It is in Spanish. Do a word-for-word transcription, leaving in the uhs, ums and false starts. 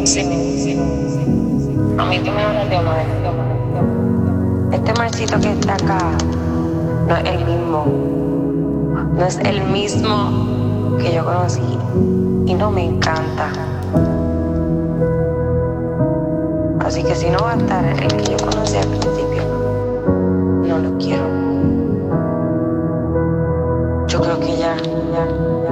A mí tú me hablas de Omar. Este marcito que está acá no es el mismo. No es el mismo que yo conocí. Y no me encanta. Así que si no va a estar el que yo conocí al principio, no lo quiero. Yo creo que ya, ya.